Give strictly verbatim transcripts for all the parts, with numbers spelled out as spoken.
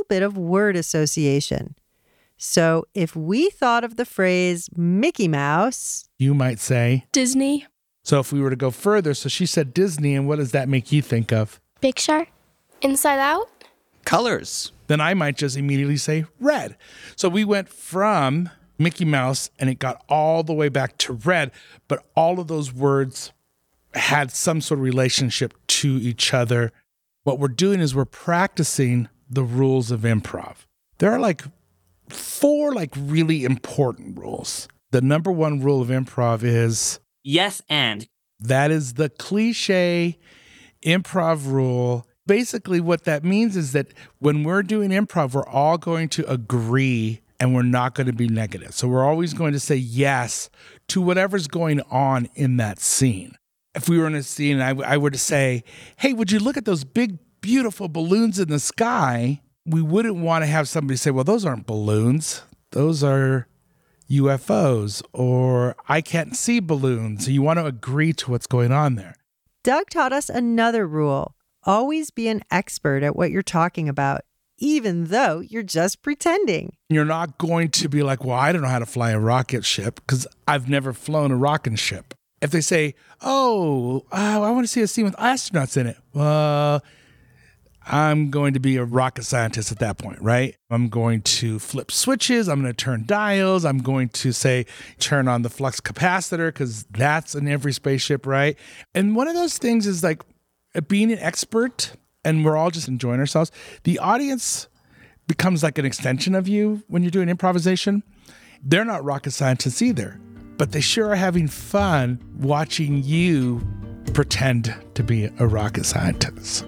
bit of word association. So if we thought of the phrase Mickey Mouse, you might say Disney. So if we were to go further, so she said Disney, and what does that make you think of? Picture. Inside Out. Colors. Then I might just immediately say red. So we went from Mickey Mouse and it got all the way back to red, but all of those words had some sort of relationship to each other. What we're doing is we're practicing the rules of improv. There are like four like really important rules. The number one rule of improv is yes and. That is the cliche improv rule. Basically what that means is that when we're doing improv, we're all going to agree and we're not going to be negative. So we're always going to say yes to whatever's going on in that scene. If we were in a scene and I, I were to say, hey, would you look at those big, beautiful balloons in the sky? We wouldn't want to have somebody say, well, those aren't balloons. Those are U F Os, or I can't see balloons. So you want to agree to what's going on there. Doug taught us another rule. Always be an expert at what you're talking about, even though you're just pretending. You're not going to be like, well, I don't know how to fly a rocket ship because I've never flown a rocket ship. If they say, oh, uh, I want to see a scene with astronauts in it. Well, I'm going to be a rocket scientist at that point, right? I'm going to flip switches. I'm going to turn dials. I'm going to say, turn on the flux capacitor because that's in every spaceship, right? And one of those things is like being an expert and we're all just enjoying ourselves. The audience becomes like an extension of you when you're doing improvisation. They're not rocket scientists either, but they sure are having fun watching you pretend to be a rocket scientist.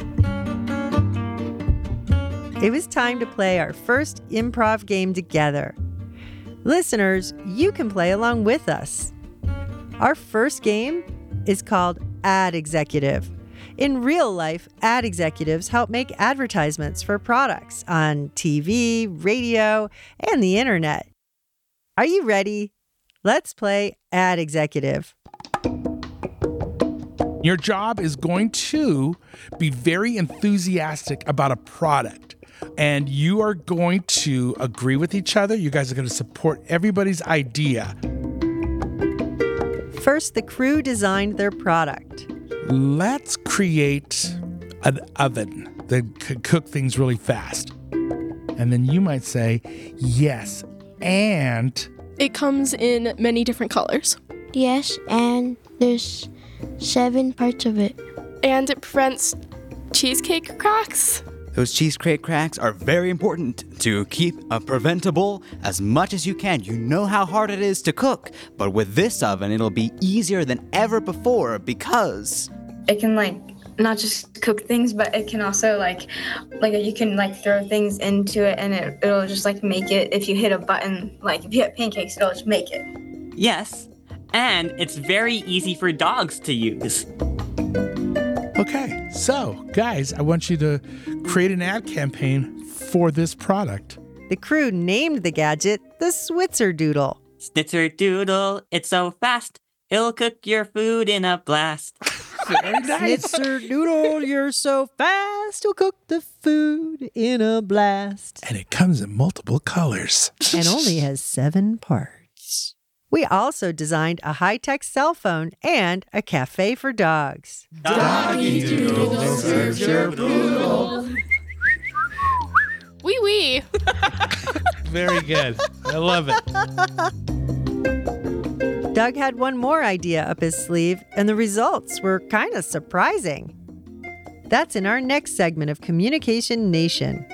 It was time to play our first improv game together. Listeners, you can play along with us. Our first game is called Ad Executive. In real life, ad executives help make advertisements for products on T V, radio, and the internet. Are you ready? Let's play Ad Executive. Your job is going to be very enthusiastic about a product. And you are going to agree with each other. You guys are going to support everybody's idea. First, the crew designed their product. Let's create an oven that could cook things really fast. And then you might say, yes, and... It comes in many different colors. Yes, and there's seven parts of it. And it prevents cheesecake cracks. Those cheesecake cracks are very important to keep uh, preventable as much as you can. You know how hard it is to cook, but with this oven, it'll be easier than ever before because it can like not just cook things, but it can also like like you can like throw things into it and it, it'll just like make it. If you hit a button, like if you hit pancakes, it'll just make it. Yes, and it's very easy for dogs to use. Okay, so guys, I want you to create an ad campaign for this product. The crew named the gadget the Switzer-Doodle. Snitzer-doodle, it's so fast, it'll cook your food in a blast. Very nice. Snitzer-Doodle, you're so fast, you'll cook the food in a blast. And it comes in multiple colors. And only has seven parts. We also designed a high-tech cell phone and a cafe for dogs. Doggy Doodle serves your poodle. Wee wee. Very good. I love it. Doug had one more idea up his sleeve, and the results were kind of surprising. That's in our next segment of Communication Nation.